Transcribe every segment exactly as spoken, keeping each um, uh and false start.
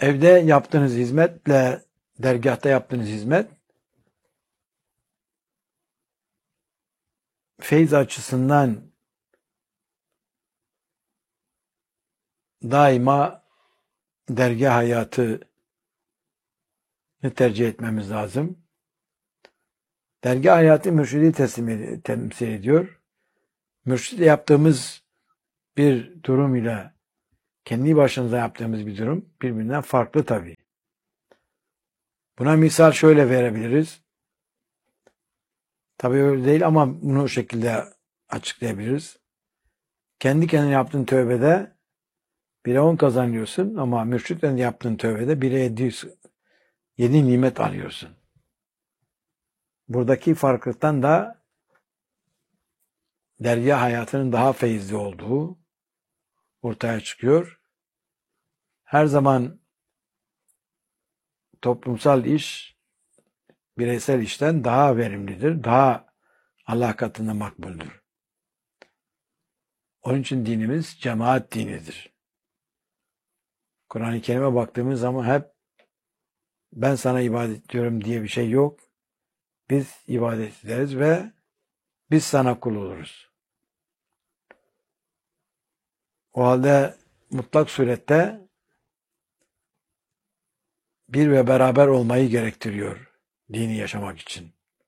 evde yaptığınız hizmetle dergâhta yaptığınız hizmet feyz açısından daima dergâh hayatını tercih etmemiz lazım. Dergâh hayatı mürşidi temsil ediyor. Mürşidle yaptığımız bir durum ile kendi başımıza yaptığımız bir durum birbirinden farklı tabii. Buna misal şöyle verebiliriz. Tabii öyle değil ama bunu o şekilde açıklayabiliriz. Kendi kendine yaptığın tövbede bire on kazanıyorsun ama mürşitle yaptığın tövbede bire yedi, yedi nimet alıyorsun. Buradaki farklılıktan da derya hayatının daha feyizli olduğu ortaya çıkıyor. Her zaman toplumsal iş bireysel işten daha verimlidir, daha Allah katında makbuldür. Onun için dinimiz cemaat dinidir. Kur'an-ı Kerim'e baktığımız zaman hep ben sana ibadet ediyorum diye bir şey yok. Biz ibadet ederiz ve biz sana kul oluruz. O halde mutlak surette bir ve beraber olmayı gerektiriyor dini yaşamak için.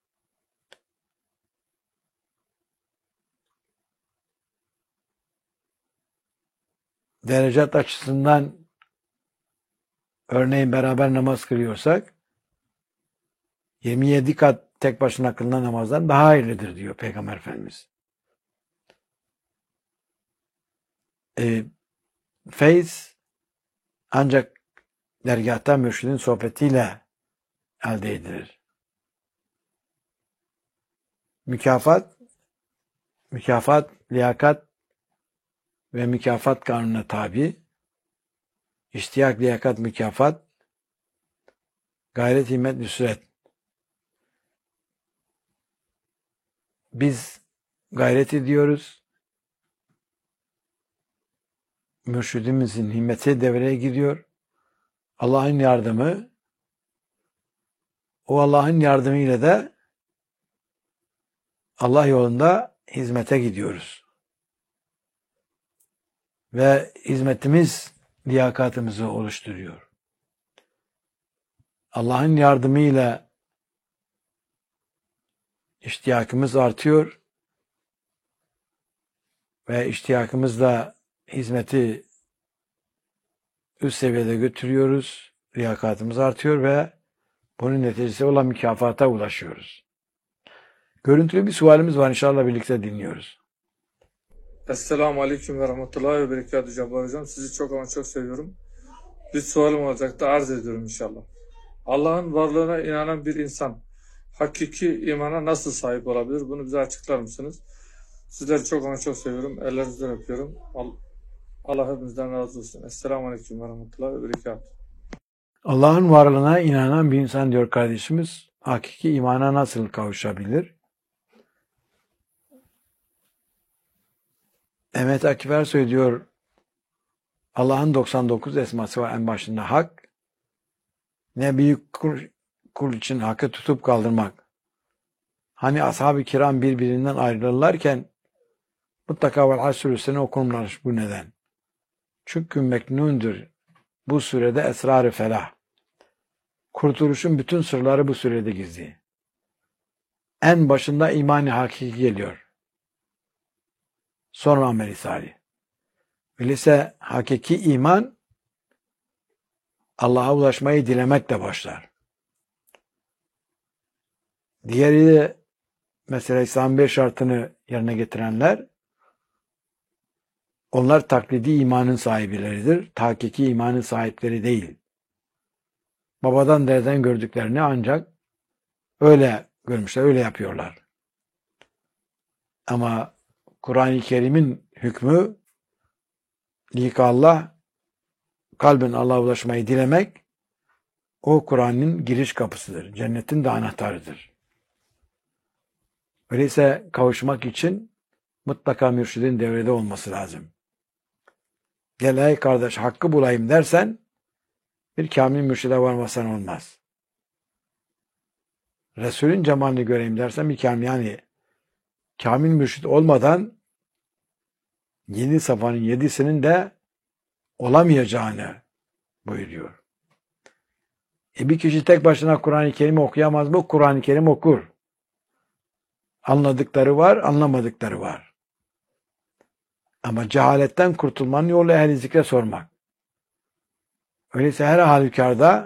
Derecat açısından örneğin beraber namaz kılıyorsak yirmi yedi kat tek başına kılınan namazdan daha hayırlıdır diyor Peygamber Efendimiz. E, feyz ancak dergâhta mürşidin sohbetiyle elde edilir. Mükafat, mükafat, liyakat ve mükafat kanununa tabi. İştiyak, liyakat, mükafat, gayret, himmet, nüsret. Biz gayret ediyoruz. Mürşidimizin himmeti devreye giriyor. Allah'ın yardımı, o Allah'ın yardımıyla da Allah yolunda hizmete gidiyoruz. Ve hizmetimiz liyakatımızı oluşturuyor. Allah'ın yardımıyla iştiyakımız artıyor ve iştiyakımızla hizmeti üst seviyede götürüyoruz. Liyakatımız artıyor ve bunun neticesi olan mükafata ulaşıyoruz. Görüntülü bir sualimiz var. İnşallah birlikte dinliyoruz. Esselamu Aleyküm ve Rahmetullahi ve Berekatuhu Cabbar Hocam. Sizi çok ama çok seviyorum. Bir sualım olacaktı. Arz ediyorum inşallah. Allah'ın varlığına inanan bir insan hakiki imana nasıl sahip olabilir? Bunu bize açıklar mısınız? Sizleri çok ama çok seviyorum. Ellerinizden öpüyorum. Allah hepimizden razı olsun. Esselamu Aleyküm ve Rahmetullahi ve Berekatuhu. Allah'ın varlığına inanan bir insan diyor kardeşimiz, hakiki imana nasıl kavuşabilir? Mehmet Akif Ersoy diyor, Allah'ın doksan dokuz esması var en başında hak. Ne büyük kul, kul için hakkı tutup kaldırmak. Hani ashab-ı kiram birbirinden ayrılırlarken mutlaka vel asr suresini okunurlar bu neden. Çünkü meknundur bu surede esrar-ı felah. Kurtuluşun bütün sırları bu surede gizli. En başında imani hakiki geliyor. Sonra amel-i salih. Öyleyse hakiki iman Allah'a ulaşmayı dilemekle başlar. Diğeri de mesela İslam beş şartını yerine getirenler, onlar taklidi imanın sahibileridir. Hakiki imanın sahipleri değil. Babadan dededen gördüklerini ancak öyle görmüşler, öyle yapıyorlar. Ama Kur'an-ı Kerim'in hükmü likallah, kalben Allah'a ulaşmayı dilemek, o Kur'an'ın giriş kapısıdır. Cennetin de anahtarıdır. Öyleyse kavuşmak için mutlaka mürşidin devrede olması lazım. Gel ey kardeş hakkı bulayım dersen, bir kamil mürşide varmasan olmaz. Resulün cemalini göreyim dersen bir kamil, yani kamil mürşit olmadan yedi safhanın yedisinin de olamayacağını buyuruyor. E bir kişi tek başına Kur'an-ı Kerim okuyamaz mı? Kur'an-ı Kerim okur. Anladıkları var, anlamadıkları var. Ama cehaletten kurtulmanın yolu ehli zikre sormak. Öyleyse her halükarda